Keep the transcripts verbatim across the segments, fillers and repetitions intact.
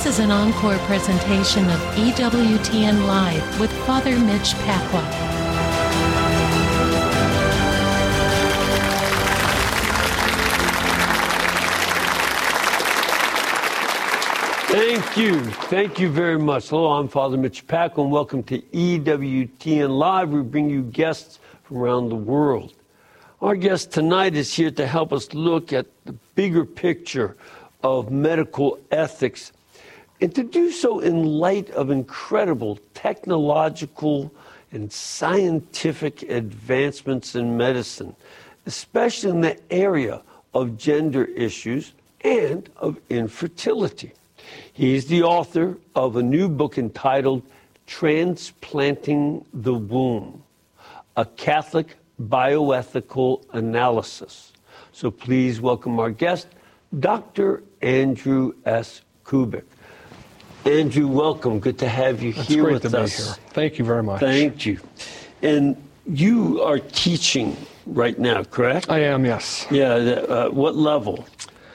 This is an encore presentation of E W T N Live with Father Mitch Pacwa. Thank you. Thank you very much. Hello, I'm Father Mitch Pacwa, and welcome to E W T N Live. We bring you guests from around the world. Our guest tonight is here to help us look at the bigger picture of medical ethics, and to do so in light of incredible technological and scientific advancements in medicine, especially in the area of gender issues and of infertility. He's the author of a new book entitled Transplanting the Womb, a Catholic bioethical analysis. So please welcome our guest, Doctor Andrew S. Kubik. Andrew, welcome. Good to have you It's here great with to be us. here. Thank you very much. Thank you. And you are teaching right now, correct? I am, yes. Yeah. Uh, what level?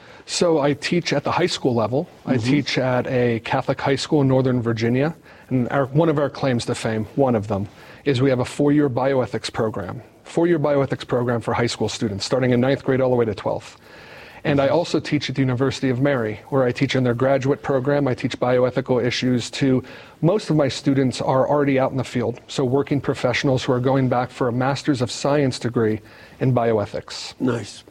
So I teach at the high school level. I Mm-hmm. teach at a Catholic high school in Northern Virginia. And our, one of our claims to fame, one of them, is we have a four-year bioethics program. Four-year bioethics program for high school students, starting in ninth grade all the way to twelfth. And I also teach at the University of Mary, where I teach in their graduate program. I teach bioethical issues to, most of my students are already out in the field, so working professionals who are going back for a Master's of Science degree in bioethics. Nice.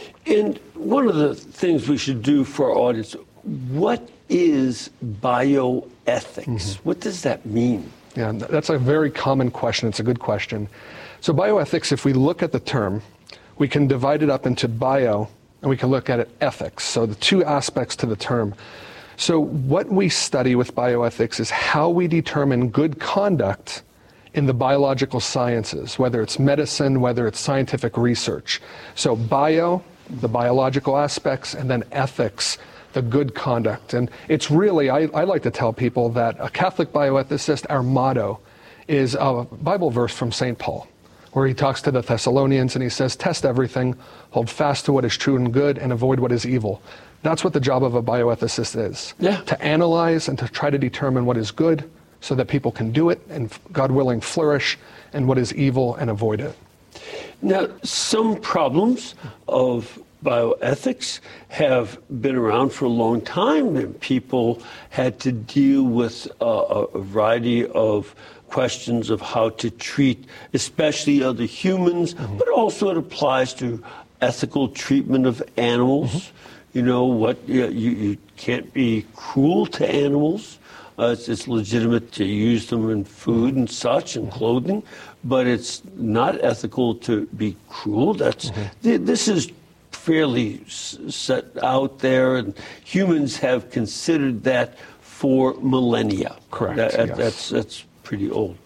And one of the things we should do for our audience, what is bioethics? Mm-hmm. What does that mean? Yeah, that's a very common question. It's a good question. So bioethics, if we look at the term, we can divide it up into bio, and we can look at it ethics. So the two aspects to the term. So what we study with bioethics is how we determine good conduct in the biological sciences, whether it's medicine, whether it's scientific research. So bio, the biological aspects, and then ethics, the good conduct. And it's really, I, I like to tell people that a Catholic bioethicist, our motto is a Bible verse from Saint Paul, where he talks to the Thessalonians and he says, test everything, hold fast to what is true and good, and avoid what is evil. That's what the job of a bioethicist is. Yeah. To analyze and to try to determine what is good so that people can do it and, God willing, flourish, and what is evil and avoid it. Now, some problems of bioethics have been around for a long time, and people had to deal with uh, a variety of questions of how to treat, especially other humans, mm-hmm. but also it applies to ethical treatment of animals. Mm-hmm. You know, what you, you can't be cruel to animals. Uh, it's, it's legitimate to use them in food and such and clothing, but it's not ethical to be cruel. That's mm-hmm. th- this is fairly s- set out there, and humans have considered that for millennia. Correct. That, yes. That's that's pretty old.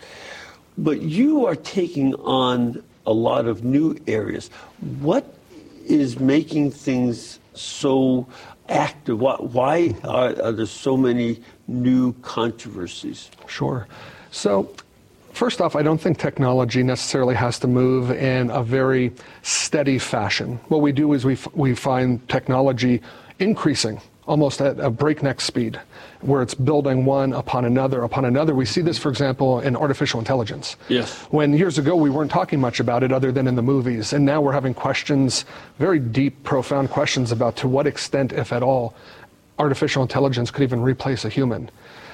But you are taking on a lot of new areas. What is making things so active? Why, why are, are there so many new controversies? Sure. So, first off, I don't think technology necessarily has to move in a very steady fashion. What we do is we, f- we find technology increasing almost at a breakneck speed, where it's building one upon another upon another. We see this, for example, in artificial intelligence. Yes. When years ago we weren't talking much about it other than in the movies, and now we're having questions, very deep, profound questions about to what extent, if at all, artificial intelligence could even replace a human.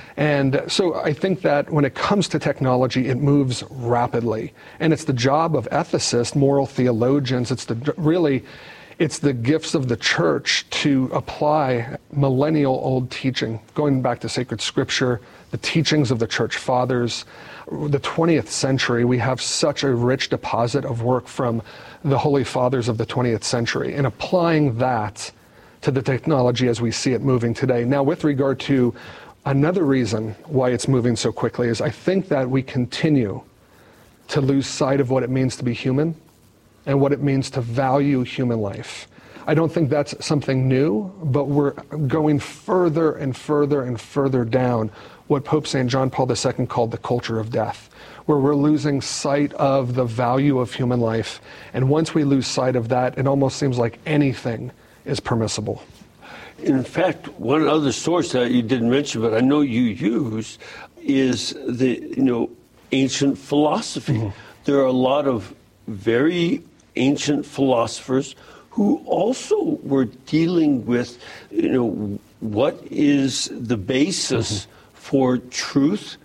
And so I think that when it comes to technology, it moves rapidly. And it's the job of ethicists, moral theologians, it's the really, it's the gifts of the church to apply millennial-old teaching, going back to sacred scripture, the teachings of the church fathers. The twentieth century, we have such a rich deposit of work from the holy fathers of the twentieth century, and applying that to the technology as we see it moving today. Now, with regard to another reason why it's moving so quickly is I think that we continue to lose sight of what it means to be human and what it means to value human life. I don't think that's something new, but we're going further and further and further down what Pope Saint John Paul the Second called the culture of death, where we're losing sight of the value of human life. And once we lose sight of that, it almost seems like anything is permissible. In fact, one other source that you didn't mention, but I know you use, is the, you know, ancient philosophy. Mm-hmm. There are a lot of very ancient philosophers who also were dealing with, you know, what is the basis mm-hmm. for truth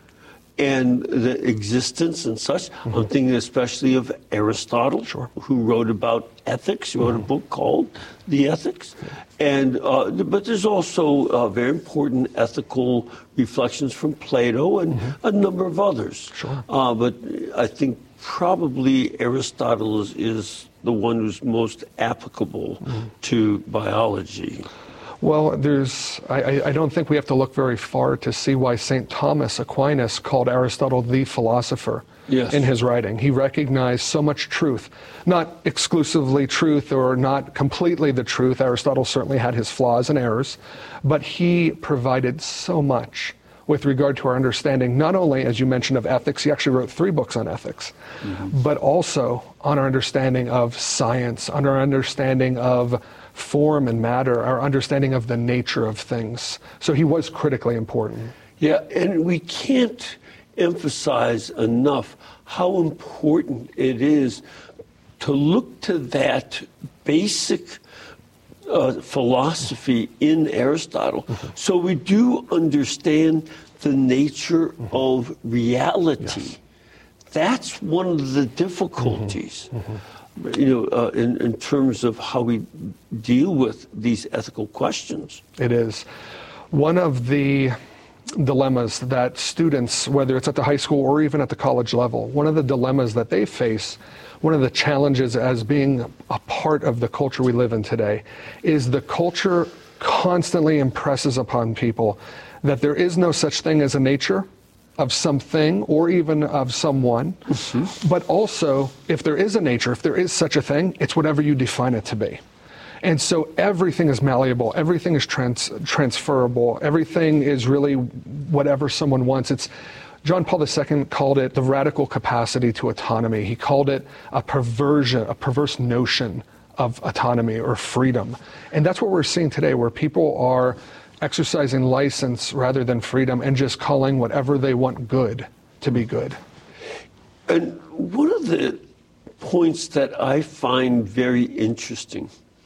and the existence and such. Mm-hmm. I'm thinking especially of Aristotle, sure. who wrote about ethics. He wrote mm-hmm. a book called The Ethics. And uh, but there's also uh, very important ethical reflections from Plato and mm-hmm. a number of others. Sure. Uh, but I think probably Aristotle is, is the one who's most applicable mm-hmm. to biology. Well, there's, I, I don't think we have to look very far to see why Saint Thomas Aquinas called Aristotle the philosopher yes. in his writing. He recognized so much truth, not exclusively truth or not completely the truth. Aristotle certainly had his flaws and errors, but he provided so much with regard to our understanding, not only, as you mentioned, of ethics. He actually wrote three books on ethics, mm-hmm. but also on our understanding of science, on our understanding of form and matter, our understanding of the nature of things. So he was critically important. Yeah, and we can't emphasize enough how important it is to look to that basic uh, philosophy in Aristotle, mm-hmm. so we do understand the nature mm-hmm. of reality. Yes. That's one of the difficulties. Mm-hmm. Mm-hmm. You know, uh, in, in terms of how we deal with these ethical questions. It is. One of the dilemmas that students, whether it's at the high school or even at the college level, one of the dilemmas that they face, one of the challenges as being a part of the culture we live in today, is the culture constantly impresses upon people that there is no such thing as a nature of something or even of someone, mm-hmm. but also if there is a nature, if there is such a thing, it's whatever you define it to be. And so everything is malleable, everything is trans- transferable, everything is really whatever someone wants. It's John Paul the Second called it the radical capacity to autonomy. He called it a perversion, a perverse notion of autonomy or freedom. And that's what we're seeing today, where people are exercising license rather than freedom and just calling whatever they want good to be good. And one of the points that I find very interesting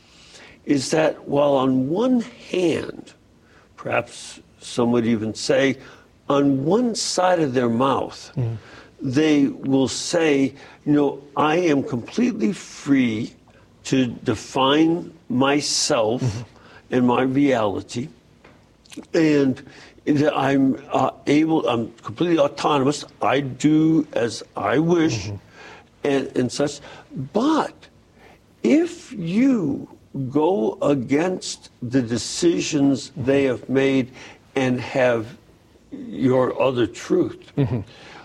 is that while on one hand, perhaps some would even say, on one side of their mouth, mm. they will say, you know, I am completely free to define myself mm-hmm. and my reality. And I'm uh, able, I'm completely autonomous. I do as I wish mm-hmm. and, and such. But if you go against the decisions mm-hmm. they have made and have your other truth, mm-hmm.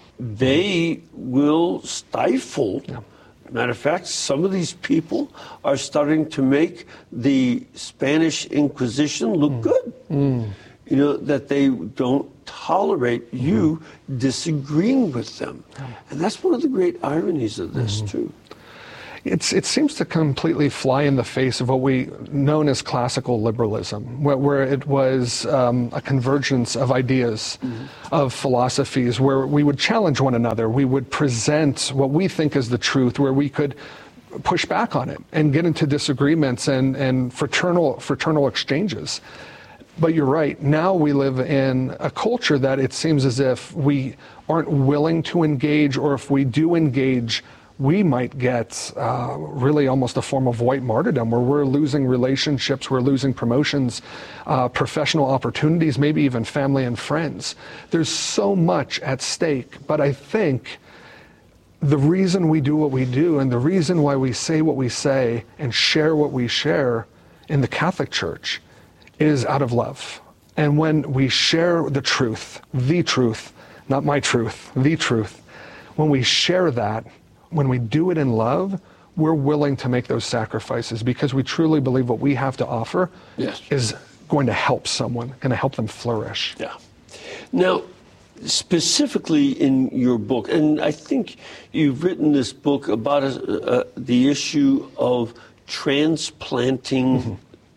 they will stifle. Yeah. Matter of fact, some of these people are starting to make the Spanish Inquisition look mm. good. Mm. You know, that they don't tolerate mm. you disagreeing with them. Yeah. And that's one of the great ironies of this, mm. too. It's, it seems to completely fly in the face of what we known as classical liberalism, where, where it was um, a convergence of ideas, mm-hmm. of philosophies, where we would challenge one another. We would present what we think is the truth, where we could push back on it and get into disagreements and, and fraternal, fraternal exchanges. But you're right, now we live in a culture that it seems as if we aren't willing to engage, or if we do engage, we might get uh, really almost a form of white martyrdom, where we're losing relationships, we're losing promotions, uh, professional opportunities, maybe even family and friends. There's so much at stake, but I think the reason we do what we do and the reason why we say what we say and share what we share in the Catholic Church is out of love. And when we share the truth, the truth, not my truth, the truth, when we share that, when we do it in love, we're willing to make those sacrifices because we truly believe what we have to offer yes. is going to help someone, going to help them flourish. Yeah. Now, specifically in your book, and I think you've written this book about uh, uh, the issue of transplanting mm-hmm.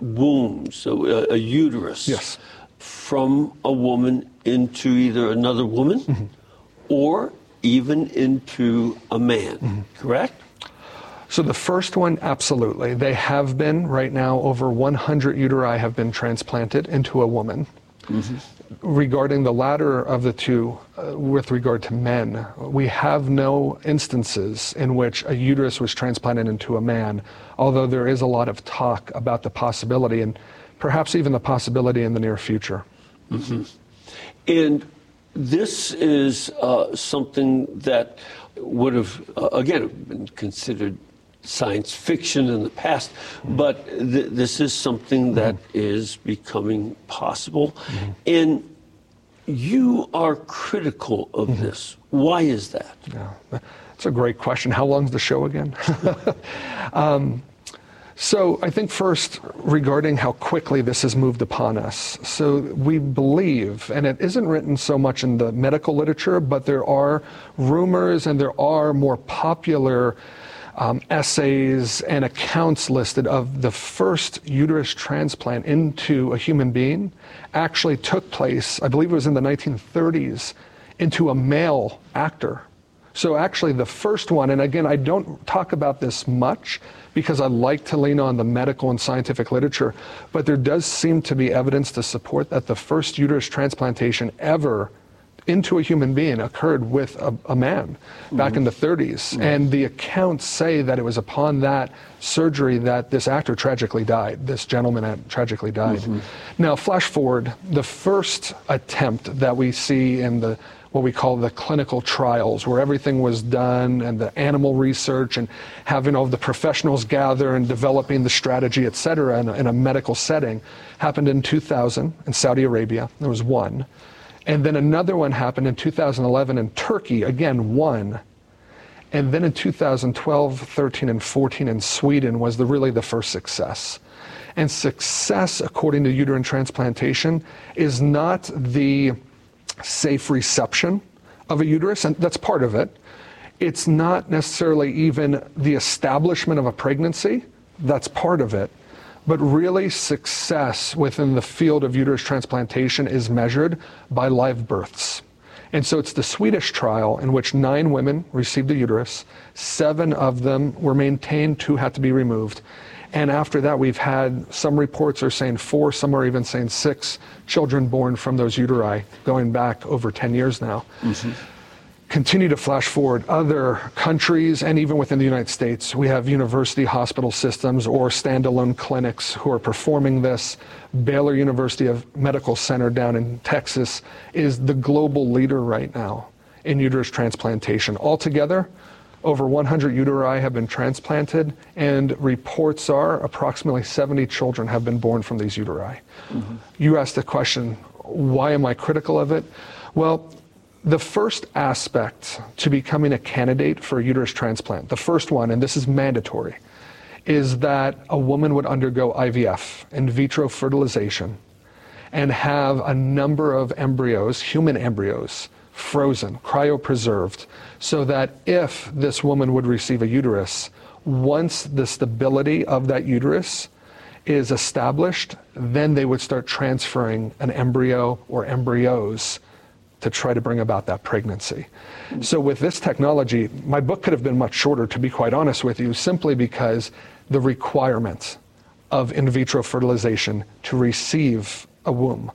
womb, so a, a uterus, Yes. from a woman into either another woman mm-hmm. or even into a man, mm-hmm. correct? So the first one, absolutely. They have been, right now, over one hundred uteri have been transplanted into a woman. Mm-hmm. Regarding the latter of the two, uh, with regard to men, we have no instances in which a uterus was transplanted into a man, although there is a lot of talk about the possibility, and perhaps even the possibility in the near future. Mm-hmm. And this is uh, something that would have, uh, again, been considered science fiction in the past, but th- this is something that mm-hmm. is becoming possible. Mm-hmm. And you are critical of mm-hmm. this. Why is that? Yeah, that's a great question. How long's the show again? um, so I think first, regarding how quickly this has moved upon us. So we believe, and it isn't written so much in the medical literature, but there are rumors and there are more popular Um, essays and accounts listed of the first uterus transplant into a human being actually took place, I believe it was in the nineteen thirties, into a male actor. So actually the first one, and again, I don't talk about this much because I like to lean on the medical and scientific literature, but there does seem to be evidence to support that the first uterus transplantation ever into a human being occurred with a, a man mm-hmm. back in the thirties. Mm-hmm. And the accounts say that it was upon that surgery that this actor tragically died. This gentleman had tragically died. Mm-hmm. Now, flash forward, the first attempt that we see in the what we call the clinical trials, where everything was done and the animal research and having all the professionals gather and developing the strategy, et cetera, in a, in a medical setting, happened in two thousand in Saudi Arabia. There was one. And then another one happened in two thousand eleven in Turkey, again, one. And then in two thousand twelve, thirteen, and fourteen in Sweden was the, really the first success. And success, according to uterine transplantation, is not the safe reception of a uterus, and that's part of it. It's not necessarily even the establishment of a pregnancy, that's part of it. But really, success within the field of uterus transplantation is measured by live births. And so it's the Swedish trial in which nine women received a uterus, seven of them were maintained, two had to be removed. And after that, we've had, some reports are saying four, some are even saying six children born from those uteri, going back over ten years now. Mm-hmm. Continue to flash forward, other countries and even within the United States, we have university hospital systems or standalone clinics who are performing this. Baylor University of Medical Center down in Texas is the global leader right now in uterus transplantation. Altogether, over one hundred uteri have been transplanted, and reports are approximately seventy children have been born from these uteri. Mm-hmm. You asked the question, why am I critical of it? Well, the first aspect to becoming a candidate for a uterus transplant, the first one, and this is mandatory, is that a woman would undergo I V F, in vitro fertilization, and have a number of embryos, human embryos, frozen, cryopreserved, so that if this woman would receive a uterus, once the stability of that uterus is established, then they would start transferring an embryo or embryos to try to bring about that pregnancy. So with this technology, my book could have been much shorter, to be quite honest with you, simply because the requirement of in vitro fertilization to receive a womb.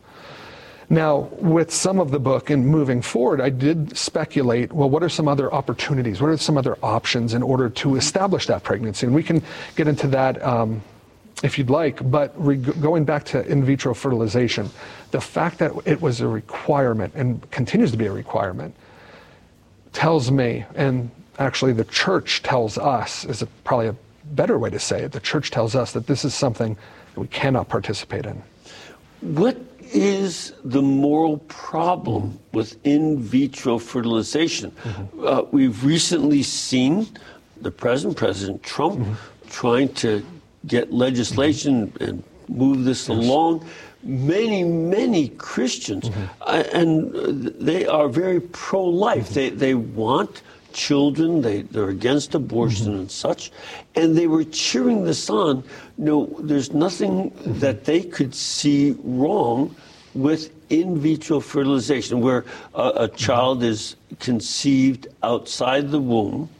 Now, with some of the book and moving forward, I did speculate, well, what are some other opportunities? What are some other options in order to establish that pregnancy? And we can get into that um, if you'd like, but re- going back to in vitro fertilization, the fact that it was a requirement and continues to be a requirement tells me, and actually the church tells us, is a, probably a better way to say it, the church tells us that this is something that we cannot participate in. What is the moral problem mm-hmm. with in vitro fertilization? Mm-hmm. Uh, we've recently seen the president, President Trump, mm-hmm. trying to get legislation mm-hmm. and move this yes. along. Many, many Christians, mm-hmm. uh, and they are very pro-life. Mm-hmm. They they want children. They, they're against abortion mm-hmm. and such. And they were cheering this on. No, there's nothing mm-hmm. that they could see wrong with in vitro fertilization, where a, a child mm-hmm. is conceived outside the womb,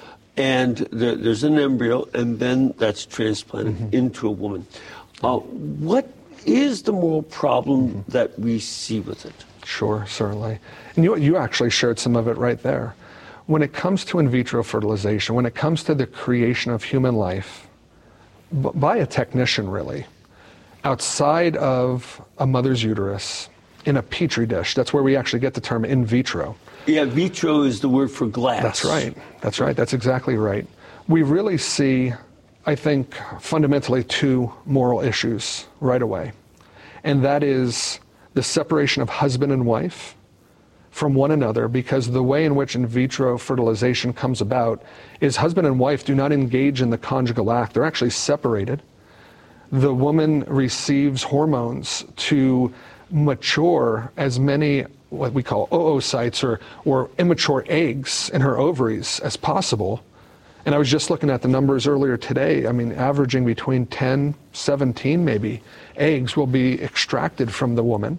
and there, there's an embryo, and then that's transplanted mm-hmm. into a woman. Uh, what is the moral problem mm-hmm. that we see with it? Sure, certainly. And you, you actually shared some of it right there. When it comes to in vitro fertilization, when it comes to the creation of human life, b- by a technician really, outside of a mother's uterus, in a petri dish, that's where we actually get the term in vitro. Yeah, vitro is the word for glass. That's right, that's right, that's exactly right. We really see, I think, fundamentally two moral issues right away. And that is the separation of husband and wife from one another, because the way in which in vitro fertilization comes about is husband and wife do not engage in the conjugal act. They're actually separated. The woman receives hormones to mature as many what we call oocytes or, or immature eggs in her ovaries as possible. And I was just looking at the numbers earlier today. I mean, averaging between ten, seventeen maybe eggs will be extracted from the woman.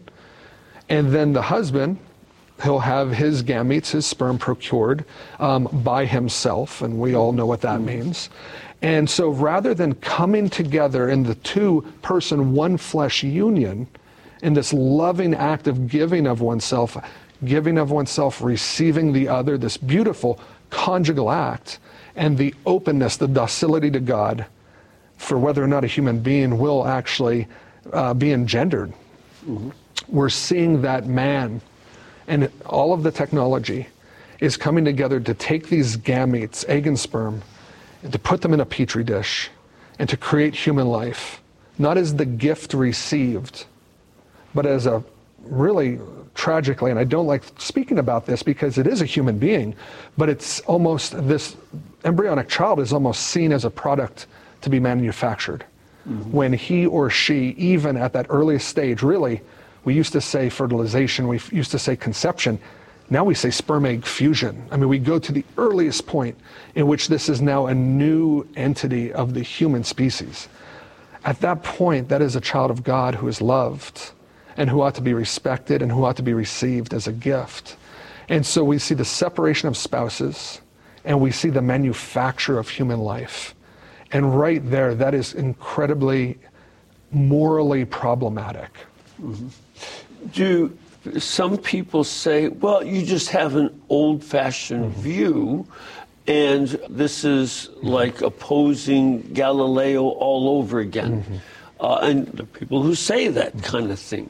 And then the husband, he'll have his gametes, his sperm procured um, by himself, and we all know what that means. And so rather than coming together in the two-person, one-flesh union, in this loving act of giving of oneself, giving of oneself, receiving the other, this beautiful conjugal act, and the openness, the docility to God for whether or not a human being will actually uh, be engendered. Mm-hmm. We're seeing that man, and all of the technology is coming together to take these gametes, egg and sperm, and to put them in a petri dish, and to create human life, not as the gift received, but as a really tragically, and I don't like speaking about this because it is a human being, but it's almost, this embryonic child is almost seen as a product to be manufactured. Mm-hmm. When he or she, even at that earliest stage, really, we used to say fertilization, we used to say conception, now we say sperm egg fusion. I mean, we go to the earliest point in which this is now a new entity of the human species. At that point, that is a child of God who is loved, and who ought to be respected, and who ought to be received as a gift. And so we see the separation of spouses, and we see the manufacture of human life. And right there, that is incredibly morally problematic. Mm-hmm. Do some people say, well, you just have an old-fashioned mm-hmm. view, and this is mm-hmm. like opposing Galileo all over again? Mm-hmm. Uh, and there are people who say that kind of thing.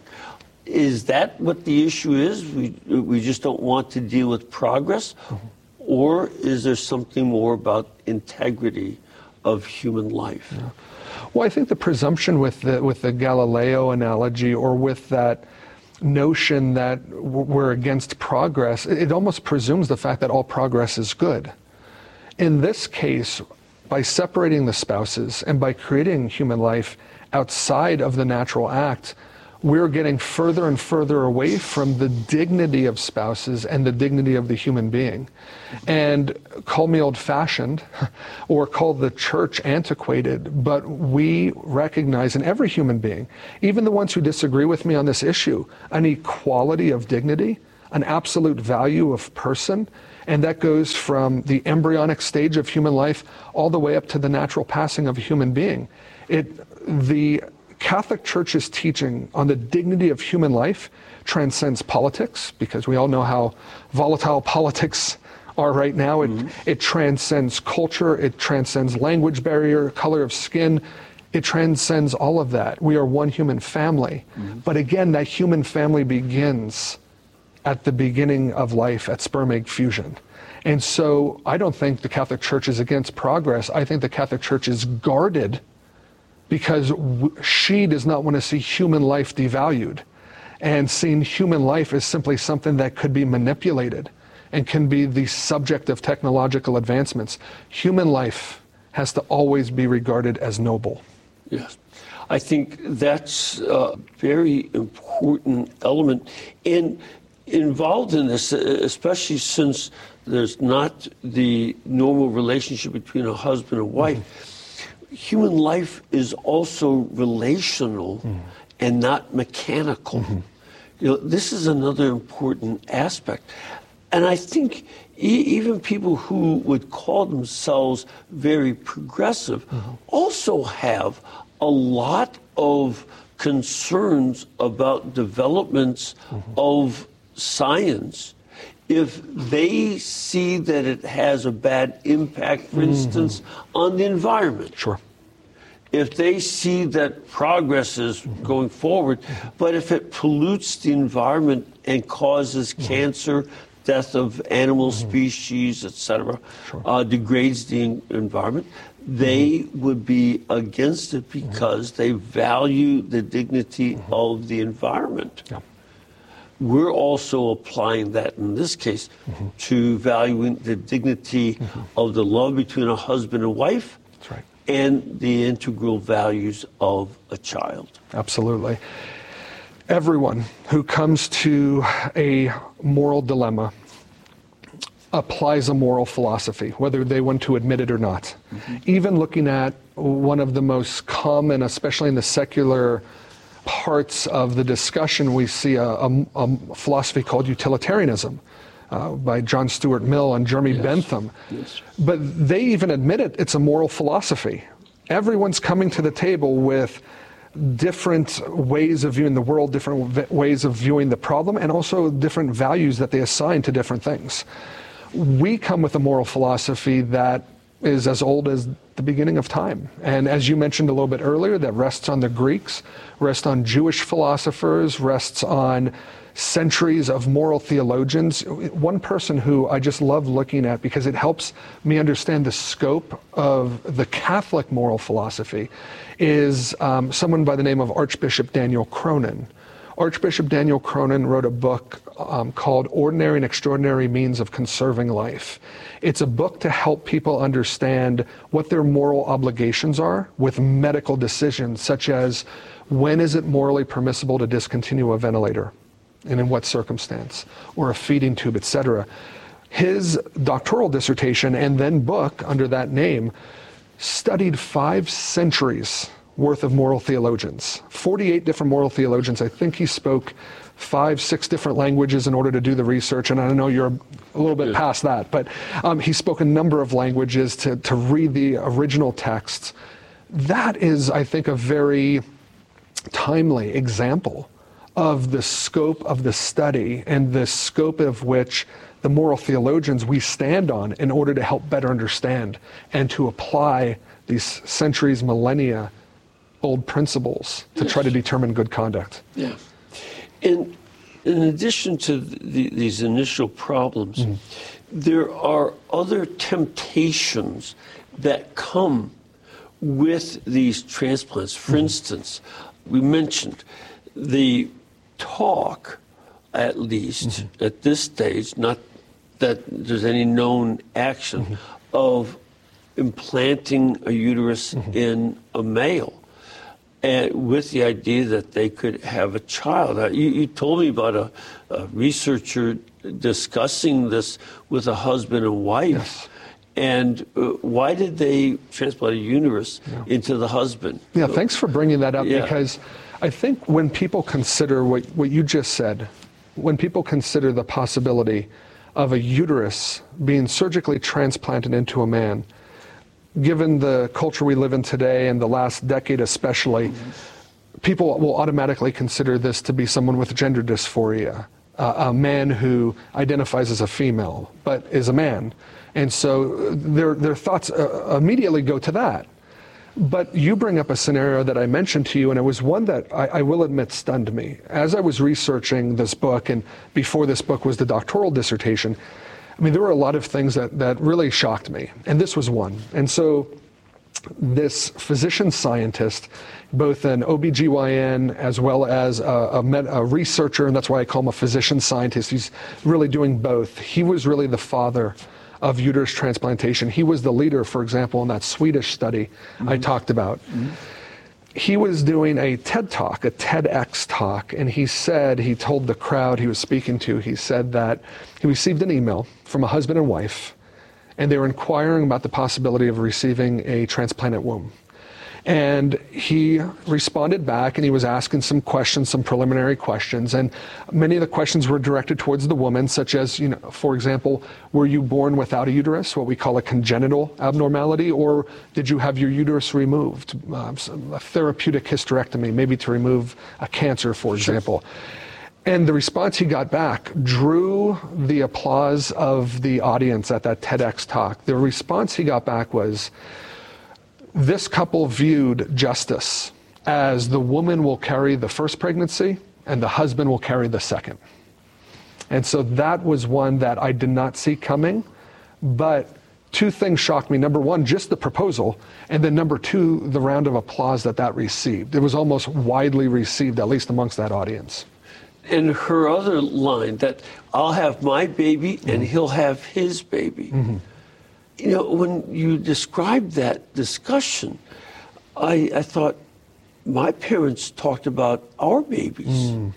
Is that what the issue is? We we just don't want to deal with progress? Mm-hmm. Or is there something more about integrity of human life? Yeah. Well, I think the presumption with the, with the Galileo analogy, or with that notion that we're against progress, it, it almost presumes the fact that all progress is good. In this case, by separating the spouses and by creating human life outside of the natural act, we're getting further and further away from the dignity of spouses and the dignity of the human being. And call me old-fashioned, or call the church antiquated, but we recognize in every human being, even the ones who disagree with me on this issue, an equality of dignity, an absolute value of person, and that goes from the embryonic stage of human life all the way up to the natural passing of a human being. It, the Catholic Church's teaching on the dignity of human life transcends politics, because we all know how volatile politics are right now. It, mm-hmm. it transcends culture, it transcends language barrier, color of skin. It transcends all of that. We are one human family. Mm-hmm. But again, that human family begins at the beginning of life, at sperm egg fusion. And so I don't think the Catholic Church is against progress. I think the Catholic Church is guarded because w- she does not want to see human life devalued, and seeing human life as simply something that could be manipulated and can be the subject of technological advancements. Human life has to always be regarded as noble. Yes. I think that's a very important element. And involved in this, especially since there's not the normal relationship between a husband and wife. Mm-hmm. Human life is also relational mm-hmm. and not mechanical. Mm-hmm. You know, this is another important aspect. And I think e- even people who would call themselves very progressive mm-hmm. also have a lot of concerns about developments mm-hmm. of science if they see that it has a bad impact, for mm-hmm. instance, on the environment. Sure. If they see that progress is mm-hmm. going forward, mm-hmm. but if it pollutes the environment and causes mm-hmm. cancer, death of animal mm-hmm. species, et cetera, sure. uh, degrades the environment, they mm-hmm. would be against it because mm-hmm. they value the dignity mm-hmm. of the environment. Yeah. We're also applying that in this case mm-hmm. to valuing the dignity mm-hmm. of the love between a husband and wife. That's right. And the integral values of a child. Absolutely. Everyone who comes to a moral dilemma applies a moral philosophy, whether they want to admit it or not. Mm-hmm. Even looking at one of the most common, especially in the secular parts of the discussion, we see a, a, a philosophy called utilitarianism uh, by John Stuart Mill and Jeremy yes. Bentham. Yes. But they even admit it, it's a moral philosophy. Everyone's coming to the table with different ways of viewing the world, different v- ways of viewing the problem, and also different values that they assign to different things. We come with a moral philosophy that is as old as the beginning of time. And as you mentioned a little bit earlier, that rests on the Greeks, rests on Jewish philosophers, rests on centuries of moral theologians. One person who I just love looking at because it helps me understand the scope of the Catholic moral philosophy is um, someone by the name of Archbishop Daniel Cronin. Archbishop Daniel Cronin wrote a book um, called Ordinary and Extraordinary Means of Conserving Life. It's a book to help people understand what their moral obligations are with medical decisions, such as when is it morally permissible to discontinue a ventilator, and in what circumstance, or a feeding tube, et cetera. His doctoral dissertation and then book under that name studied five centuries worth of moral theologians, forty-eight different moral theologians. I think he spoke five, six different languages in order to do the research, and I know you're a little bit yeah. past that, but um, he spoke a number of languages to, to read the original texts. That is, I think, a very timely example of the scope of the study and the scope of which the moral theologians we stand on in order to help better understand and to apply these centuries, millennia old principles to yes. try to determine good conduct. Yeah. And in addition to the, these initial problems, mm-hmm. there are other temptations that come with these transplants. For mm-hmm. instance, we mentioned the talk, at least mm-hmm. at this stage, not that there's any known action, mm-hmm. of implanting a uterus mm-hmm. in a male, and with the idea that they could have a child. Uh, you, you told me about a, a researcher discussing this with a husband and wife. Yes. And uh, why did they transplant a uterus yeah. into the husband? Yeah, thanks for bringing that up, yeah. because I think when people consider what, what you just said, when people consider the possibility of a uterus being surgically transplanted into a man, given the culture we live in today and the last decade especially, mm-hmm. people will automatically consider this to be someone with gender dysphoria, uh, a man who identifies as a female but is a man. And so their, their thoughts uh, immediately go to that. But you bring up a scenario that I mentioned to you, and it was one that I, I will admit stunned me. As I was researching this book, and before this book was the doctoral dissertation, I mean, there were a lot of things that, that really shocked me, and this was one. And so this physician scientist, both an O B G Y N as well as a, a, med, a researcher, and that's why I call him a physician scientist, he's really doing both. He was really the father of uterus transplantation. He was the leader, for example, in that Swedish study mm-hmm. I talked about. Mm-hmm. he was doing a TED Talk, a TEDx talk, and he said, he told the crowd he was speaking to, he said that he received an email from a husband and wife, and they were inquiring about the possibility of receiving a transplanted womb. And he responded back, and he was asking some questions, some preliminary questions, and many of the questions were directed towards the woman, such as, you know, for example, were you born without a uterus, what we call a congenital abnormality, or did you have your uterus removed, uh, a therapeutic hysterectomy, maybe to remove a cancer, for example. And the response he got back drew the applause of the audience at that TEDx talk. The response he got back was, this couple viewed justice as the woman will carry the first pregnancy and the husband will carry the second. And so that was one that I did not see coming, but two things shocked me. Number one, just the proposal, and then number two, the round of applause that that received. It was almost widely received, at least amongst that audience. And her other line, that I'll have my baby and he'll have his baby. Mm-hmm. You know, when you described that discussion, I, I thought, my parents talked about our babies, mm.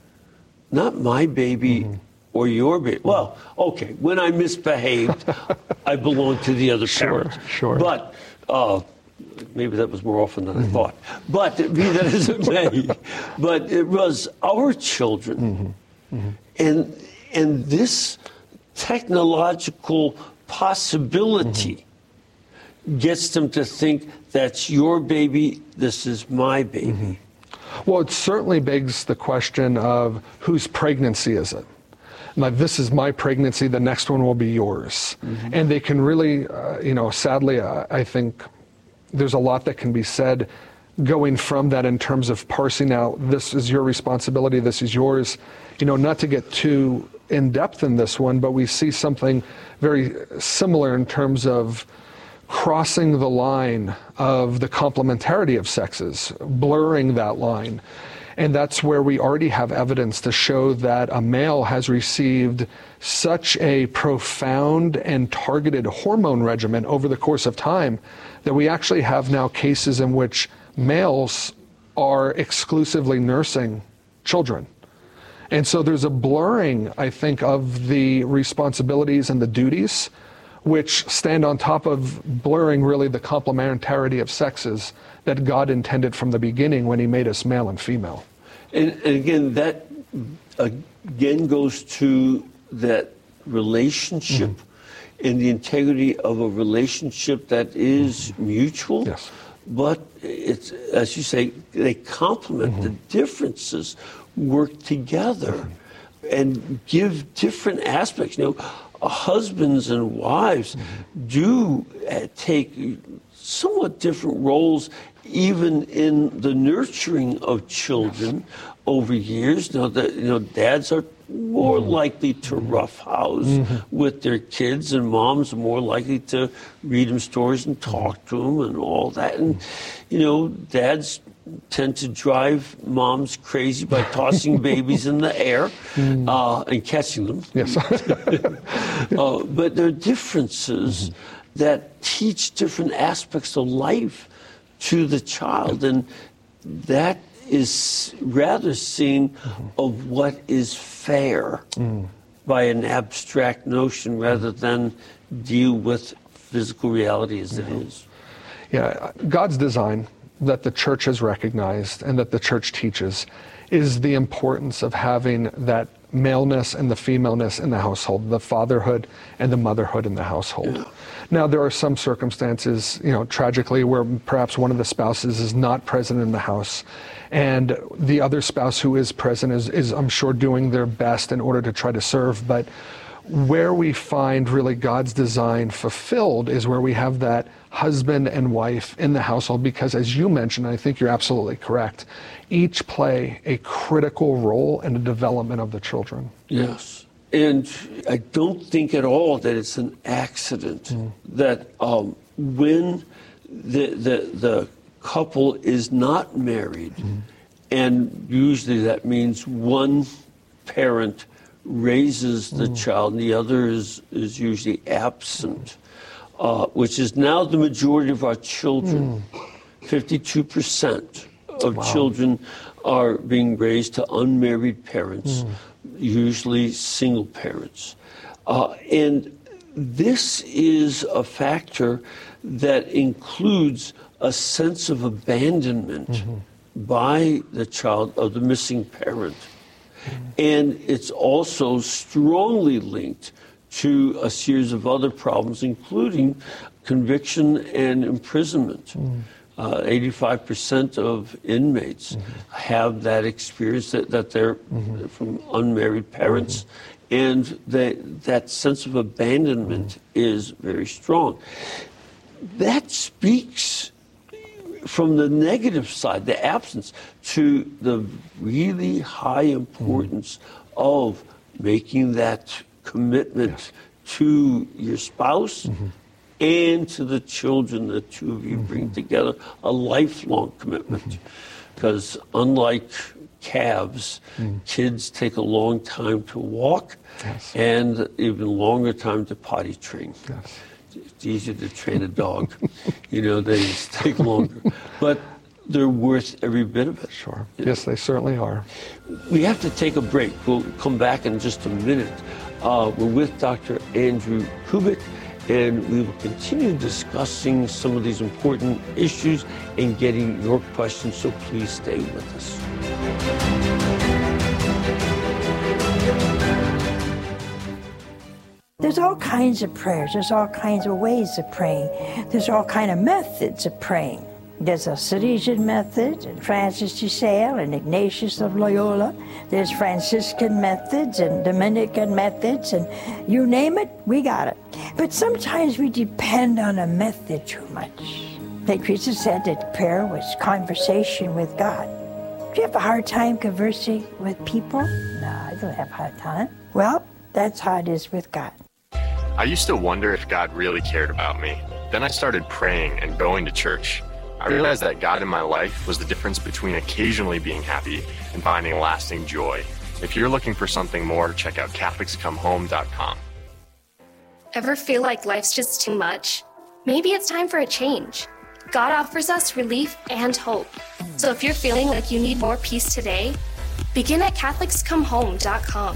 not my baby mm-hmm. or your baby. Well, okay, when I misbehaved, I belonged to the other sure, parent. Sure, But uh, maybe that was more often than mm-hmm. I thought. But be that as it may, but it was our children. Mm-hmm. Mm-hmm. And, and this technological possibility mm-hmm. gets them to think, that's your baby, this is my baby. Mm-hmm. Well, it certainly begs the question of whose pregnancy is it? Like, this is my pregnancy, the next one will be yours. Mm-hmm. And they can really, uh, you know, sadly, uh, I think there's a lot that can be said going from that in terms of parsing out, this is your responsibility, this is yours. You know, not to get too in depth in this one, but we see something very similar in terms of crossing the line of the complementarity of sexes, blurring that line. And that's where we already have evidence to show that a male has received such a profound and targeted hormone regimen over the course of time that we actually have now cases in which males are exclusively nursing children. And so there's a blurring, I think, of the responsibilities and the duties, which stand on top of blurring really the complementarity of sexes that God intended from the beginning when he made us male and female. And, and again, that again goes to that relationship mm-hmm. and the integrity of a relationship that is mm-hmm. mutual. Yes. But it's, as you say, they complement mm-hmm. the differences, work together, mm-hmm. and give different aspects. You know, husbands and wives mm-hmm. do uh, take somewhat different roles, even in the nurturing of children yes. over years. You know, the, you know, dads are more mm-hmm. likely to roughhouse mm-hmm. with their kids, and moms are more likely to read them stories and talk to them and all that. And, you know, dads tend to drive moms crazy by tossing babies in the air mm. uh, and catching them. Yes. uh, but there are differences mm-hmm. that teach different aspects of life to the child, and that is rather seen mm-hmm. of what is fair mm. by an abstract notion rather than deal with physical reality as mm-hmm. it is. Yeah, God's design that the church has recognized and that the church teaches is the importance of having that maleness and the femaleness in the household, the fatherhood and the motherhood in the household. Yeah. Now, there are some circumstances, you know, tragically, where perhaps one of the spouses is not present in the house, and the other spouse who is present is, is, I'm sure, doing their best in order to try to serve. But where we find really God's design fulfilled is where we have that husband and wife in the household, because, as you mentioned, I think you're absolutely correct, each play a critical role in the development of the children. Yes. And I don't think at all that it's an accident mm. that um, when the, the the couple is not married, mm. and usually that means one parent raises the mm. child and the other is, is usually absent, uh, which is now the majority of our children, mm. fifty-two percent of wow. children are being raised to unmarried parents, mm. usually single parents. Uh, and this is a factor that includes a sense of abandonment mm-hmm. by the child of the missing parent. Mm-hmm. And it's also strongly linked to a series of other problems, including conviction and imprisonment. Mm-hmm. Uh, eighty-five percent of inmates mm-hmm. have that experience that, that they're mm-hmm. from unmarried parents. Mm-hmm. And they, that sense of abandonment mm-hmm. is very strong. That speaks from the negative side, the absence, to the really high importance mm-hmm. of making that commitment yes. to your spouse mm-hmm. and to the children the two of you mm-hmm. bring together, a lifelong commitment. Because mm-hmm. unlike calves, mm. kids take a long time to walk yes. and even longer time to potty train. Yes. It's easier to train a dog. You know, they just take longer. But they're worth every bit of it. Sure. Yes, they certainly are. We have to take a break. We'll come back in just a minute. Uh, we're with Doctor Andrew Kubik, and we will continue discussing some of these important issues and getting your questions, so please stay with us. There's all kinds of prayers. There's all kinds of ways of praying. There's all kinds of methods of praying. There's a Salesian method, and Francis de Sales, and Ignatius of Loyola. There's Franciscan methods and Dominican methods, and you name it, we got it. But sometimes we depend on a method too much. Saint Teresa said that prayer was conversation with God. Do you have a hard time conversing with people? No, I don't have a hard time. Well, that's how it is with God. I used to wonder if God really cared about me. Then I started praying and going to church. I realized that God in my life was the difference between occasionally being happy and finding lasting joy. If you're looking for something more, check out Catholics Come Home dot com. Ever feel like life's just too much? Maybe it's time for a change. God offers us relief and hope. So if you're feeling like you need more peace today, begin at Catholics Come Home dot com.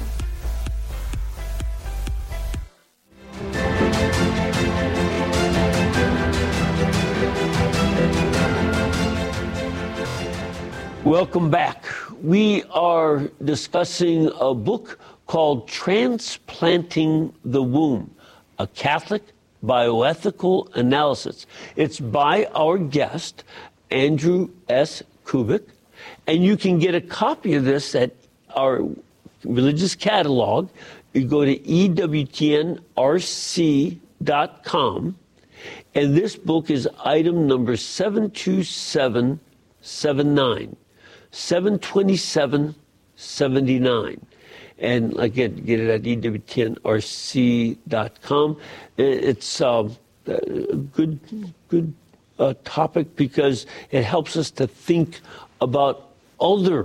Welcome back. We are discussing a book called Transplanting the Womb, a Catholic bioethical analysis. It's by our guest, Andrew S. Kubik, and you can get a copy of this at our religious catalog. You go to E W T N R C dot com, and this book is item number seven two seven seven nine. seven twenty-seven seventy-nine. And again, get it at E W T N R C dot com. It's um, a good, good uh, topic because it helps us to think about other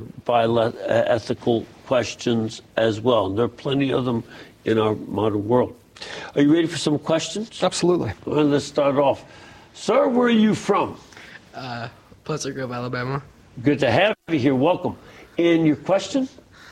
bioethical questions as well. And there are plenty of them in our modern world. Are you ready for some questions? Absolutely. Well, let's start off. Sir, where are you from? Uh, Pleasant Grove, Alabama. Good to have you here. Welcome. And your question?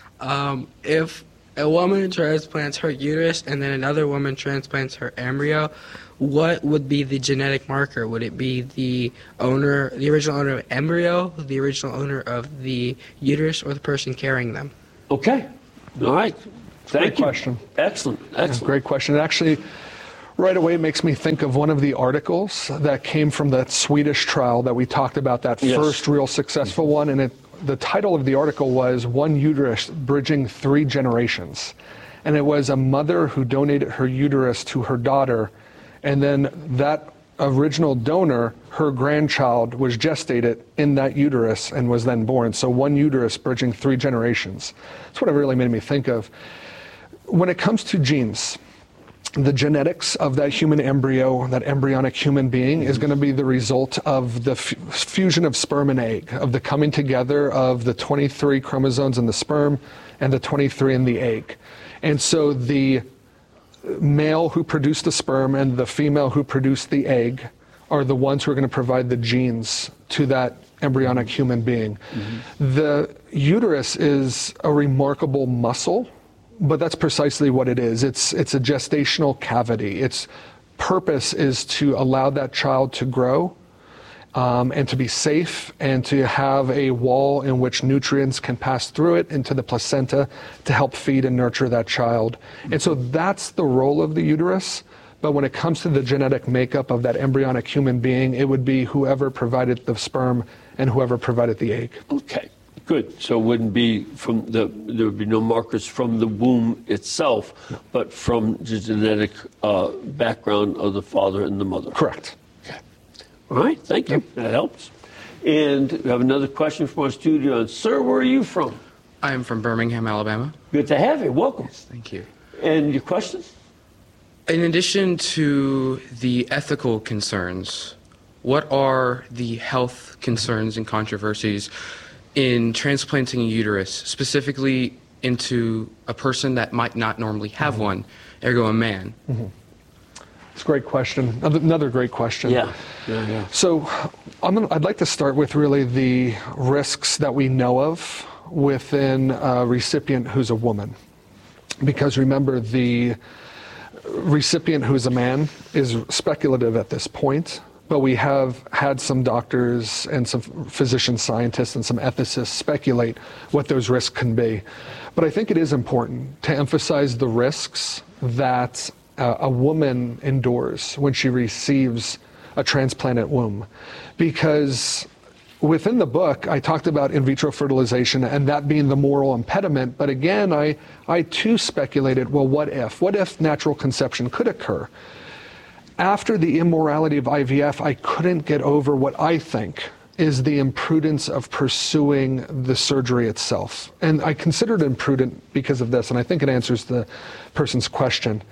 Um, if a woman transplants her uterus and then another woman transplants her embryo, what would be the genetic marker? Would it be the owner, the original owner of the embryo, the original owner of the uterus, or the person carrying them? Okay. All right. Thank Great you. question. Excellent. Excellent. Yeah, great question. It actually, right away, makes me think of one of the articles that came from that Swedish trial that we talked about, that yes. first real successful one. And it, the title of the article was One Uterus Bridging Three Generations. And it was a mother who donated her uterus to her daughter. And then that original donor, her grandchild, was gestated in that uterus and was then born. So one uterus bridging three generations. That's what it really made me think of. When it comes to genes, the genetics of that human embryo, that embryonic human being, is going to be the result of the f- fusion of sperm and egg, of the coming together of the twenty-three chromosomes in the sperm and the twenty-three in the egg. And so the male who produced the sperm and the female who produced the egg are the ones who are going to provide the genes to that embryonic human being. Mm-hmm. The uterus is a remarkable muscle, but that's precisely what it is. It's, it's a gestational cavity. Its purpose is to allow that child to grow um, and to be safe and to have a wall in which nutrients can pass through it into the placenta to help feed and nurture that child. And so that's the role of the uterus. But when it comes to the genetic makeup of that embryonic human being, it would be whoever provided the sperm and whoever provided the egg. Okay, good. So it wouldn't be from the, there would be no markers from the womb itself, no. but from the genetic uh, background of the father and the mother. Correct. Okay. All right, thank you. Yep. That helps. And we have another question from our studio. And sir, where are you from? I am from Birmingham, Alabama. Good to have you. Welcome. Yes, thank you. And your questions? In addition to the ethical concerns, what are the health concerns and controversies in transplanting a uterus, specifically into a person that might not normally have mm-hmm. one, ergo a man? Mm-hmm. It's a great question. Another great question. Yeah. yeah, yeah. So I'm gonna, I'd like to start with really the risks that we know of within a recipient who's a woman. Because remember, the recipient who's a man is speculative at this point, but we have had some doctors and some physician scientists and some ethicists speculate what those risks can be. But I think it is important to emphasize the risks that uh, a woman endures when she receives a transplanted womb. Because within the book, I talked about in vitro fertilization and that being the moral impediment. But again, I, I too speculated, well, what if? What if natural conception could occur? After the immorality of I V F, I couldn't get over what I think is the imprudence of pursuing the surgery itself. And I consider it imprudent because of this, and I think it answers the person's question.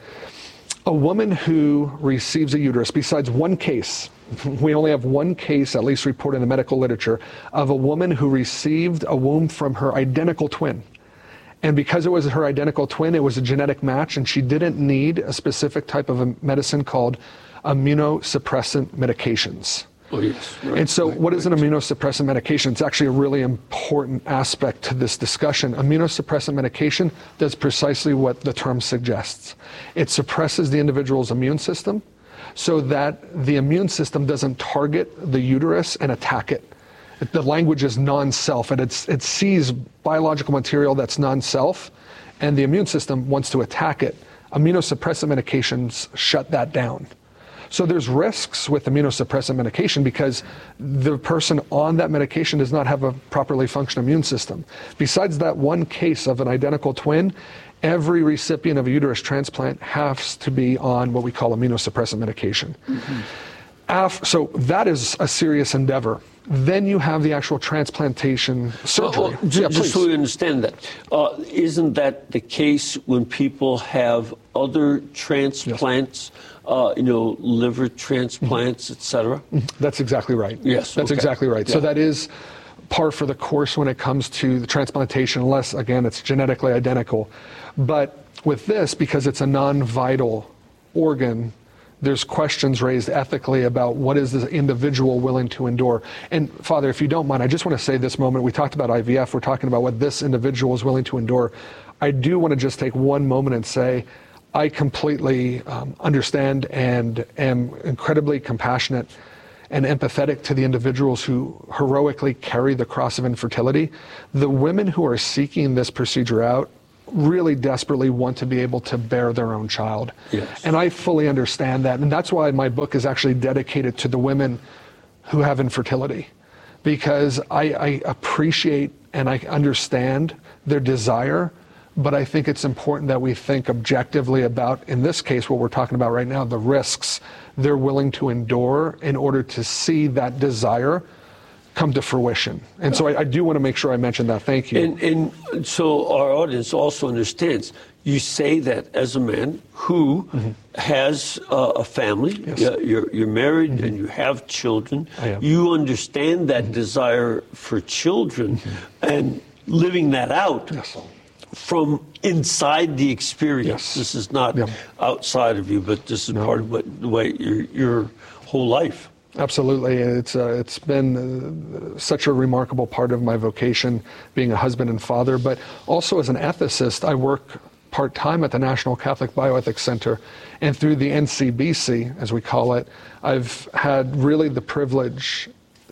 A woman who receives a uterus, besides one case, we only have one case, at least reported in the medical literature, of a woman who received a womb from her identical twin. And because it was her identical twin, it was a genetic match, and she didn't need a specific type of a medicine called immunosuppressant medications. Oh, yes. Right, and so right, what is right. an immunosuppressant medication? It's actually a really important aspect to this discussion. Immunosuppressant medication does precisely what the term suggests. It suppresses the individual's immune system so that the immune system doesn't target the uterus and attack it. The language is non-self, and it's, it sees biological material that's non-self, and the immune system wants to attack it. Immunosuppressant medications shut that down. So there's risks with immunosuppressant medication because the person on that medication does not have a properly functioning immune system. Besides that one case of an identical twin, every recipient of a uterus transplant has to be on what we call immunosuppressant medication. Mm-hmm. Af- so that is a serious endeavor. Then you have the actual transplantation surgery. Well, well, j- yeah, just so we understand that, uh, isn't that the case when people have other transplants, yes. uh, you know, liver transplants, mm-hmm. et cetera? Mm-hmm. That's exactly right. Yes. That's okay. exactly right. Yeah. So that is par for the course when it comes to the transplantation, unless, again, it's genetically identical. But with this, because it's a non-vital organ, there's questions raised ethically about what is the individual willing to endure. And Father, if you don't mind, I just want to say this moment, we talked about I V F, we're talking about what this individual is willing to endure. I do want to just take one moment and say, I completely um, understand and am incredibly compassionate and empathetic to the individuals who heroically carry the cross of infertility. The women who are seeking this procedure out really desperately want to be able to bear their own child. Yes. And I fully understand that. And that's why my book is actually dedicated to the women who have infertility, because I, I appreciate and I understand their desire, but I think it's important that we think objectively about, in this case, what we're talking about right now, the risks they're willing to endure in order to see that desire come to fruition. And so I, I do want to make sure I mention that. Thank you. And, and so our audience also understands, you say that as a man who mm-hmm. has uh, a family, yes. you're, you're married mm-hmm. and you have children, I am. you understand that mm-hmm. desire for children mm-hmm. and living that out yes. from inside the experience. Yes. This is not yeah. outside of you, but this is no. part of what, the way your, your whole life. Absolutely. It's uh, it's been uh, such a remarkable part of my vocation, being a husband and father, but also as an ethicist, I work part-time at the National Catholic Bioethics Center, and through the N C B C, as we call it, I've had really the privilege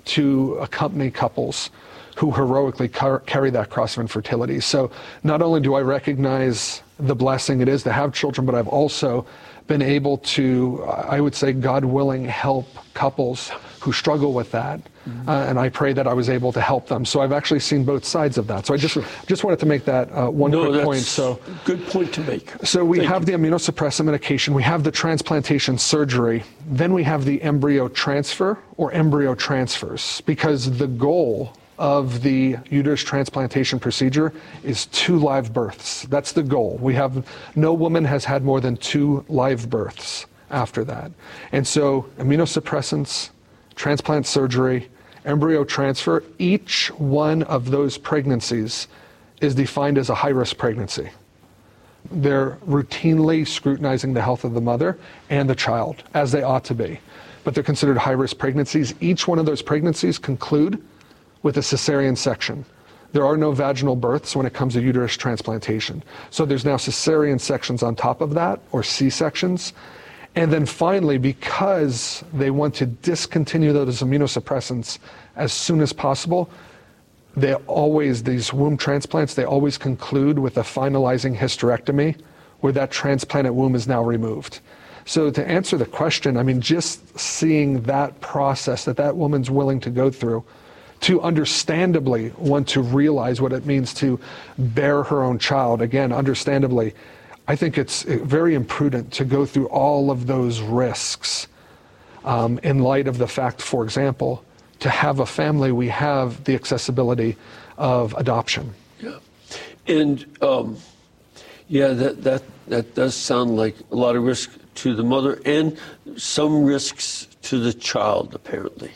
to accompany couples who heroically car- carry that cross of infertility. So not only do I recognize the blessing it is to have children, but I've also been able to, I would say, God willing, help couples who struggle with that. Mm-hmm. Uh, and I pray that I was able to help them. So I've actually seen both sides of that. So I just sure. just wanted to make that uh, one no, quick that's point. So good point to make. So we Thank have you. the immunosuppressant medication, we have the transplantation surgery, then we have the embryo transfer or embryo transfers, because the goal of the uterus transplantation procedure is two live births. That's the goal. We have, no woman has had more than two live births after that. And so immunosuppressants, transplant surgery, embryo transfer, each one of those pregnancies is defined as a high-risk pregnancy. They're routinely scrutinizing the health of the mother and the child, as they ought to be. But they're considered high-risk pregnancies. Each one of those pregnancies conclude with a cesarean section. There are no vaginal births when it comes to uterus transplantation. So there's now cesarean sections on top of that, or C-sections. And then finally, because they want to discontinue those immunosuppressants as soon as possible, they always, these womb transplants, they always conclude with a finalizing hysterectomy where that transplanted womb is now removed. So to answer the question, I mean, just seeing that process that that woman's willing to go through to understandably want to realize what it means to bear her own child, again, understandably, I think it's very imprudent to go through all of those risks um, in light of the fact, for example, to have a family, we have the accessibility of adoption. Yeah, and um, yeah, that, that, that does sound like a lot of risk to the mother and some risks to the child, apparently.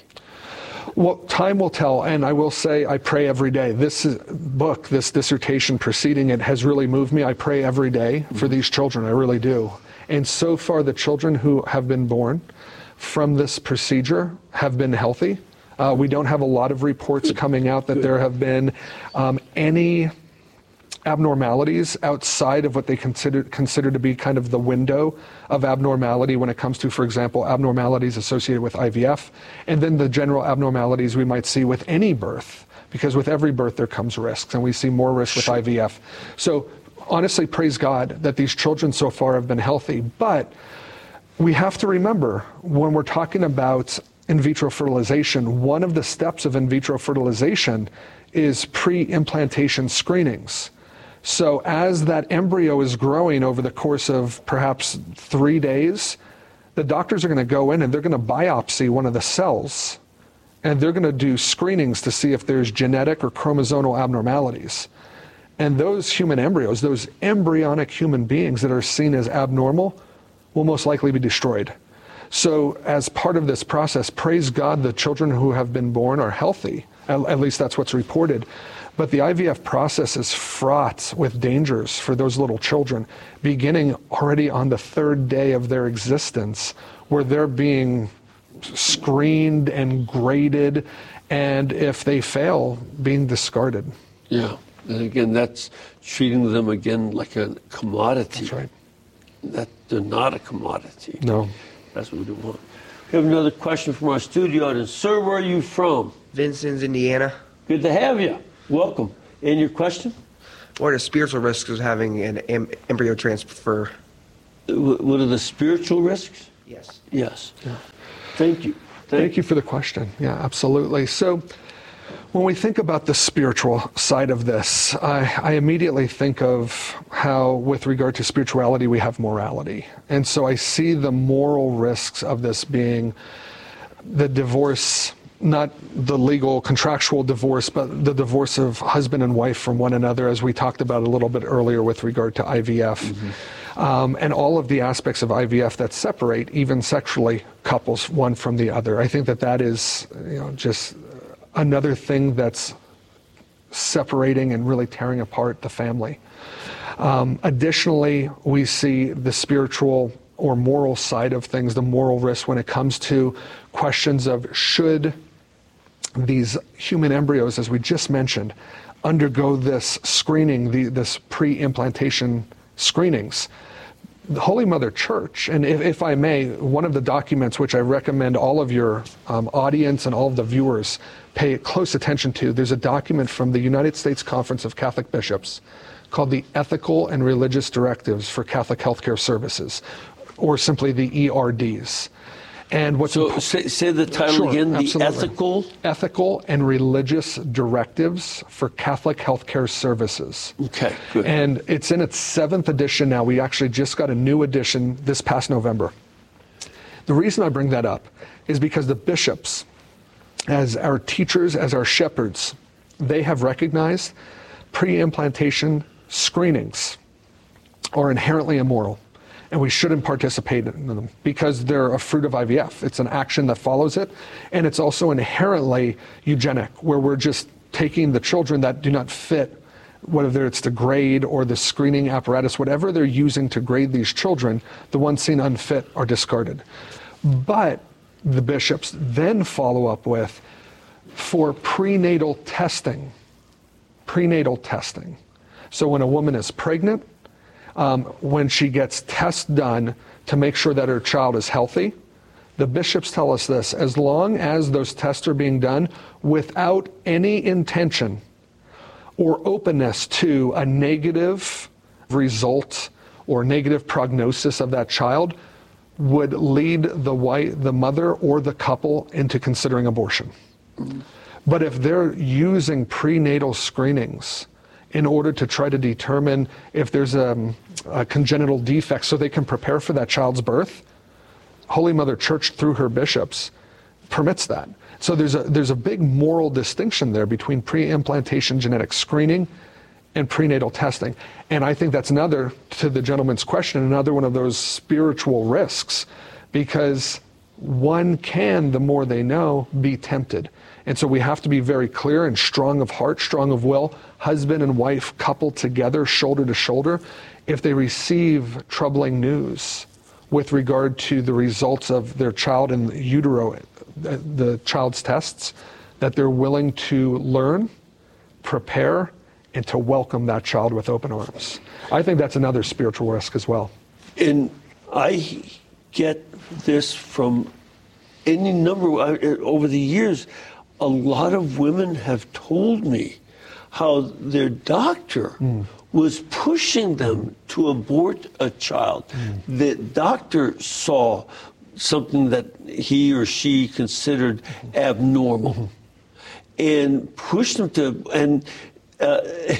Well, time will tell, and I will say I pray every day. This is, book, this dissertation preceding it has really moved me. I pray every day mm-hmm. for these children, I really do. And so far, the children who have been born from this procedure have been healthy. Uh, we don't have a lot of reports Good. coming out that Good. there have been um, any abnormalities outside of what they consider consider to be kind of the window of abnormality when it comes to, for example, abnormalities associated with I V F, and then the general abnormalities we might see with any birth, because with every birth there comes risks, and we see more risk with I V F. So honestly, praise God that these children so far have been healthy, but we have to remember when we're talking about in vitro fertilization, one of the steps of in vitro fertilization is pre-implantation screenings. So as that embryo is growing over the course of perhaps three days, the doctors are going to go in and they're going to biopsy one of the cells, and they're going to do screenings to see if there's genetic or chromosomal abnormalities. And those human embryos, those embryonic human beings that are seen as abnormal, will most likely be destroyed. So as part of this process, praise God, the children who have been born are healthy. At, at least that's what's reported. But the I V F process is fraught with dangers for those little children, beginning already on the third day of their existence, where they're being screened and graded, and if they fail, being discarded. Yeah, and again, that's treating them again like a commodity. That's right. That they're not a commodity. No. That's what we don't want. We have another question from our studio audience. Sir, where are you from? Vincennes, Indiana. Good to have you. Welcome. And your question? What are the spiritual risks of having an em- embryo transfer? What are the spiritual risks? Yes. Yes. Yeah. Thank you. Thank, Thank you for the question. Yeah, absolutely. So when we think about the spiritual side of this, I, I immediately think of how, with regard to spirituality, we have morality. And so I see the moral risks of this being the divorce, not the legal contractual divorce, but the divorce of husband and wife from one another, as we talked about a little bit earlier with regard to I V F. Mm-hmm. Um, and all of the aspects of I V F that separate, even sexually, couples one from the other. I think that that is, you know, just another thing that's separating and really tearing apart the family. Um, additionally, we see the spiritual or moral side of things, the moral risk when it comes to questions of should these human embryos, as we just mentioned, undergo this screening, the, this pre-implantation screenings. The Holy Mother Church, and if, if I may, one of the documents which I recommend all of your um, audience and all of the viewers pay close attention to, there's a document from the United States Conference of Catholic Bishops called the Ethical and Religious Directives for Catholic Healthcare Services, or simply the E R Ds. And what's so impo- say, say the title Sure, again, absolutely. the ethical? Ethical and Religious Directives for Catholic Healthcare Services. Okay, good. And it's in its seventh edition now. We actually just got a new edition this past November. The reason I bring that up is because the bishops, as our teachers, as our shepherds, they have recognized pre-implantation screenings are inherently immoral, and we shouldn't participate in them because they're a fruit of I V F. It's an action that follows it, and it's also inherently eugenic, where we're just taking the children that do not fit, whether it's the grade or the screening apparatus, whatever they're using to grade these children, the ones seen unfit are discarded. But the bishops then follow up with, for prenatal testing, prenatal testing. So when a woman is pregnant, um, when she gets tests done to make sure that her child is healthy, the bishops tell us this: as long as those tests are being done without any intention or openness to a negative result or negative prognosis of that child, would lead the wife, the mother or the couple into considering abortion. Mm-hmm. But if they're using prenatal screenings in order to try to determine if there's a, a congenital defect so they can prepare for that child's birth, Holy Mother Church, through her bishops, permits that. So there's a, there's a big moral distinction there between pre-implantation genetic screening and prenatal testing. And I think that's another, to the gentleman's question, another one of those spiritual risks, because one can, the more they know, be tempted. And so we have to be very clear and strong of heart, strong of will, husband and wife coupled together, shoulder to shoulder, if they receive troubling news with regard to the results of their child in utero, the child's tests, that they're willing to learn, prepare, and to welcome that child with open arms. I think that's another spiritual risk as well. And I get this from any number, over the years, a lot of women have told me how their doctor mm. was pushing them to abort a child. Mm. The doctor saw something that he or she considered mm-hmm. abnormal mm-hmm. and pushed them to, and uh,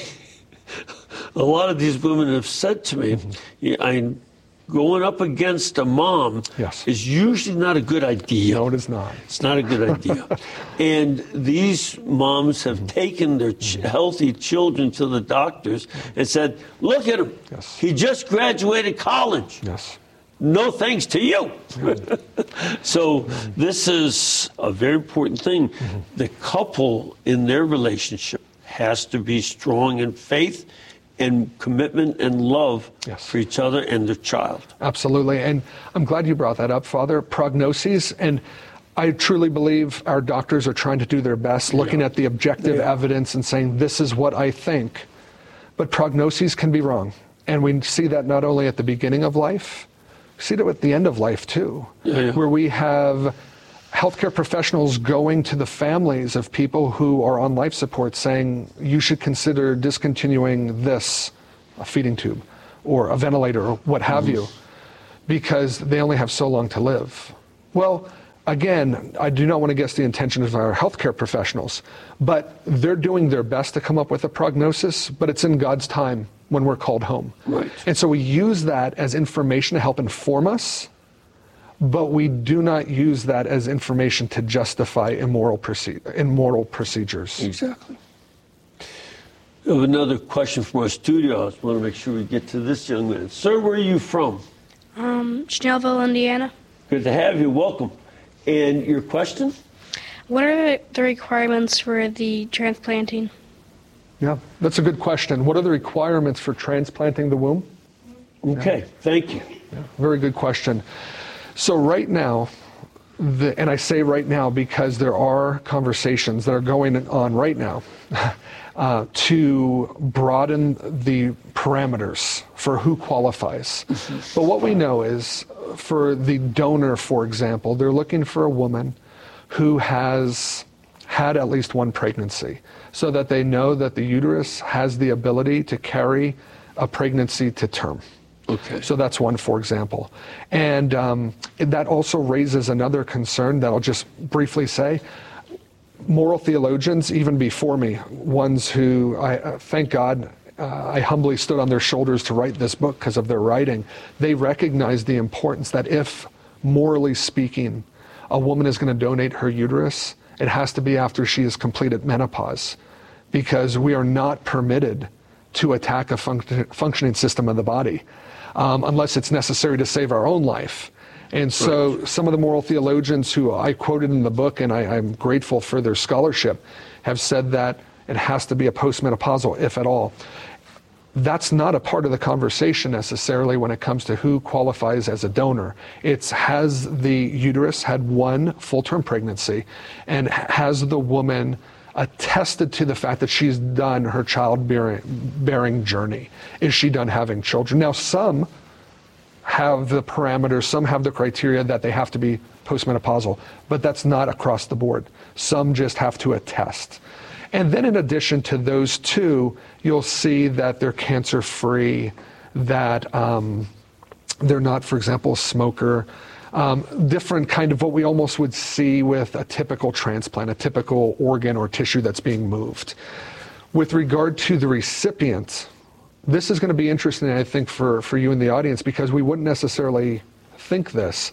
a lot of these women have said to me, mm-hmm. I going up against a mom yes. is usually not a good idea. No, it is not. It's not a good idea. And these moms have mm-hmm. taken their ch- healthy children to the doctors and said, look at him. Yes. He just graduated college. Yes. No thanks to you. Mm-hmm. So mm-hmm. this is a very important thing. Mm-hmm. The couple in their relationship has to be strong in faith and commitment and love yes. for each other and their child. Absolutely. And I'm glad you brought that up, Father. Prognoses, and I truly believe our doctors are trying to do their best, looking yeah. at the objective yeah. evidence and saying, this is what I think. But prognoses can be wrong. And we see that not only at the beginning of life, we see it at the end of life too, yeah, yeah. where we have healthcare professionals going to the families of people who are on life support saying, you should consider discontinuing this, a feeding tube or a ventilator or what have mm-hmm. you, because they only have so long to live. Well, again, I do not want to guess the intentions of our healthcare professionals, but they're doing their best to come up with a prognosis, but it's in God's time when we're called home. Right. And so we use that as information to help inform us, but we do not use that as information to justify immoral, proce- immoral procedures. Exactly. We have another question from our studio. I just want to make sure we get to this young man. Sir, where are you from? Um, Schnellville, Indiana. Good to have you. Welcome. And your question? What are the requirements for the transplanting? Yeah, that's a good question. What are the requirements for transplanting the womb? Okay, Yeah. thank you. Yeah, very good question. So right now, the, and I say right now because there are conversations that are going on right now uh, to broaden the parameters for who qualifies. Mm-hmm. But what we know is for the donor, for example, they're looking for a woman who has had at least one pregnancy so that they know that the uterus has the ability to carry a pregnancy to term. Okay. So that's one, for example. And um, that also raises another concern that I'll just briefly say. Moral theologians, even before me, ones who, I uh, thank God, uh, I humbly stood on their shoulders to write this book because of their writing, they recognize the importance that if, morally speaking, a woman is going to donate her uterus, it has to be after she has completed menopause, because we are not permitted to attack a func- functioning system of the body. Um, unless it's necessary to save our own life. And so right. Some of the moral theologians who I quoted in the book, and I, I'm grateful for their scholarship, have said that it has to be a postmenopausal, if at all. That's not a part of the conversation necessarily when it comes to who qualifies as a donor. It's has the uterus had one full-term pregnancy, and has the woman attested to the fact that she's done her childbearing bearing journey. Is she done having children? Now, some have the parameters, some have the criteria that they have to be postmenopausal, but that's not across the board. Some just have to attest. And then in addition to those two, you'll see that they're cancer-free, that um, they're not, for example, a smoker, Um, different kind of what we almost would see with a typical transplant, a typical organ or tissue that's being moved. With regard to the recipient, this is going to be interesting, I think, for, for you in the audience, because we wouldn't necessarily think this.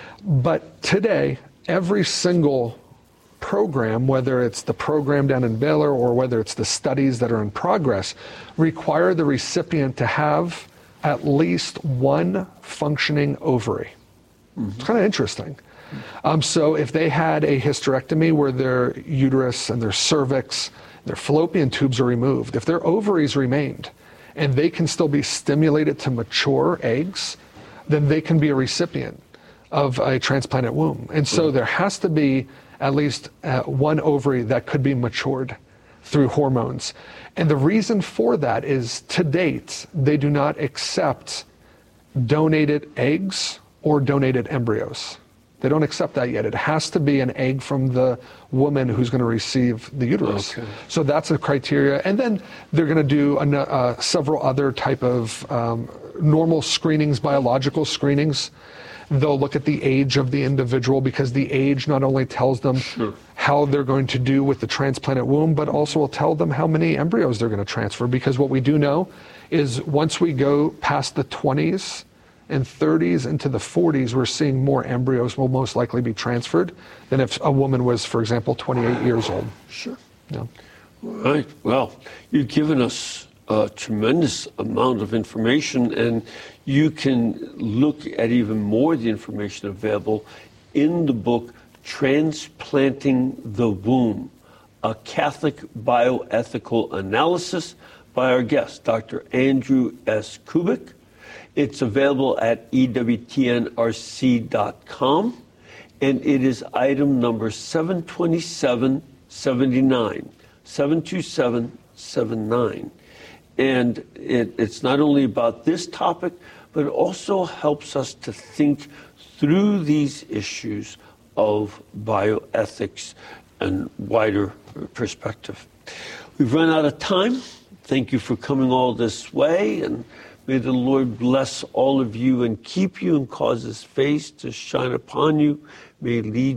But today, every single program, whether it's the program down in Baylor or whether it's the studies that are in progress, require the recipient to have at least one functioning ovary. It's kind of interesting. Um, so if they had a hysterectomy where their uterus and their cervix, their fallopian tubes are removed, if their ovaries remained and they can still be stimulated to mature eggs, then they can be a recipient of a transplanted womb. And so there has to be at least uh, one ovary that could be matured through hormones. And the reason for that is, to date, they do not accept donated eggs or donated embryos. They don't accept that yet. It has to be an egg from the woman who's going to receive the uterus. Okay. So that's a criteria. And then they're going to do an, uh, several other type of um, normal screenings, biological screenings. They'll look at the age of the individual, because the age not only tells them sure. how they're going to do with the transplanted womb, but also will tell them how many embryos they're going to transfer. Because what we do know is once we go past the twenties, in thirties into the forties, we're seeing more embryos will most likely be transferred than if a woman was, for example, twenty-eight years old. Sure. Yeah. All right. Well, you've given us a tremendous amount of information, and you can look at even more of the information available in the book, Transplanting the Womb, a Catholic Bioethical Analysis by our guest, Doctor Andrew S. Kubik. It's available at E W T N R C dot com, and it is item number seven twenty-seven seventy-nine, seven two seven seven nine. And it, it's not only about this topic, but it also helps us to think through these issues of bioethics and wider perspective. We've run out of time. Thank you for coming all this way, and may the Lord bless all of you and keep you and cause his face to shine upon you. May he lead